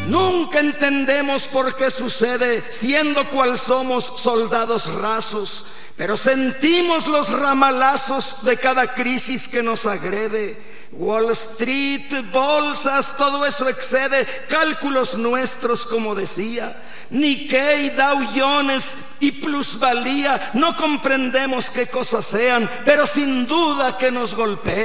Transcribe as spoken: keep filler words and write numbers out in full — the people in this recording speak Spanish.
Nunca entendemos por qué sucede, siendo cual somos soldados rasos, pero sentimos los ramalazos de cada crisis que nos agrede. Wall Street, bolsas, todo eso excede cálculos nuestros, como decía. Nikkei, Dow Jones y plusvalía, no comprendemos qué cosas sean, pero sin duda que nos golpean.